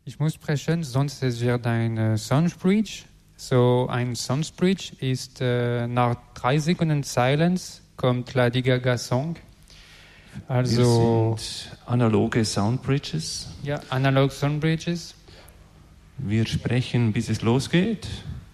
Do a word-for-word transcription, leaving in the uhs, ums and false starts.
Ich muss sprechen, sonst es wird ein äh, Soundsbridge. So ein Soundsbridge ist äh, nach drei Sekunden Silence kommt Lady Gaga Song. Also Wir sind analoge Soundbridges. ja, Analog Soundbridges. Wir sprechen, bis es losgeht.